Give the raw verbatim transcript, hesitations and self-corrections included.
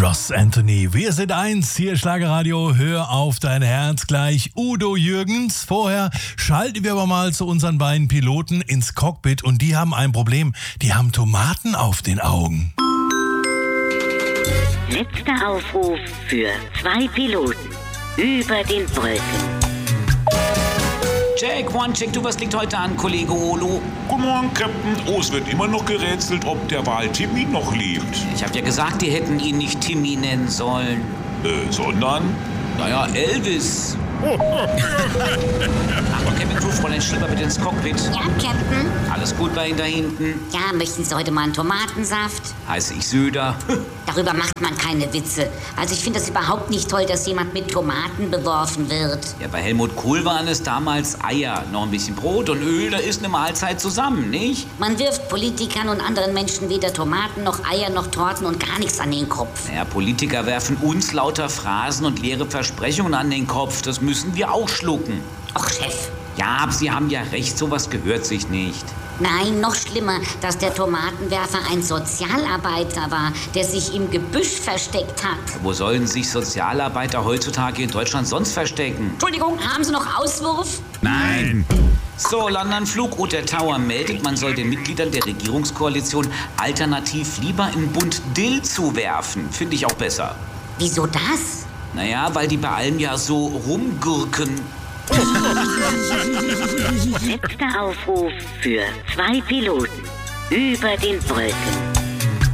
Ross Anthony, wir sind eins, hier Schlagerradio, hör auf dein Herz gleich, Udo Jürgens. Vorher schalten wir aber mal zu unseren beiden Piloten ins Cockpit und die haben ein Problem, die haben Tomaten auf den Augen. Letzter Aufruf für zwei Piloten über den Wolken. Jack, One Check, du, was liegt heute an, Kollege Olo? Guten Morgen, Captain. Oh, es wird immer noch gerätselt, ob der Wal Timmy noch lebt. Ich hab ja gesagt, die hätten ihn nicht Timmy nennen sollen. Äh, sondern? Naja, Elvis. Achtung, Captain Crew, Fräulein Schieber bitte ins Cockpit. Ja, Captain. Alles gut bei Ihnen da hinten? Ja, möchten Sie heute mal einen Tomatensaft? Heiße ich Söder. Darüber macht man keine Witze. Also ich finde das überhaupt nicht toll, dass jemand mit Tomaten beworfen wird. Ja, bei Helmut Kohl waren es damals Eier, noch ein bisschen Brot und Öl, da ist eine Mahlzeit zusammen, nicht? Man wirft Politikern und anderen Menschen weder Tomaten noch Eier noch Torten und gar nichts an den Kopf. Naja, Politiker werfen uns lauter Phrasen und leere Versprechungen an den Kopf. Das müssen wir auch schlucken. Och, Chef. Ja, aber Sie haben ja recht, sowas gehört sich nicht. Nein, noch schlimmer, dass der Tomatenwerfer ein Sozialarbeiter war, der sich im Gebüsch versteckt hat. Wo sollen sich Sozialarbeiter heutzutage in Deutschland sonst verstecken? Entschuldigung, haben Sie noch Auswurf? Nein! So, London Flugroute der Tower meldet, man soll den Mitgliedern der Regierungskoalition alternativ lieber in Bund Dill zuwerfen. Finde ich auch besser. Wieso das? Naja, weil die bei allem ja so rumgurken. Letzter Aufruf für zwei Piloten über den Wolken.